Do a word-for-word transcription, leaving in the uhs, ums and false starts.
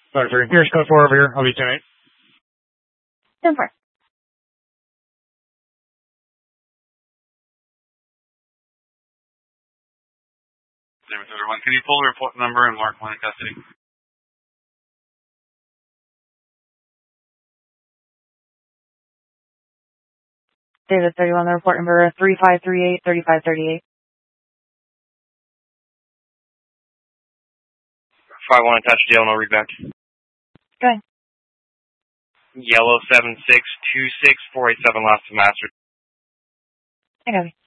Sorry, three. Here's code four over here. I'll be ten eight. ten four. Everyone, can you pull the report number and mark one in custody? David thirty-one, the report number three five three eight, three five three eight. five one attached to jail, no read back. Go ahead. Yellow seven six two six four eight seven, last to master. I got it.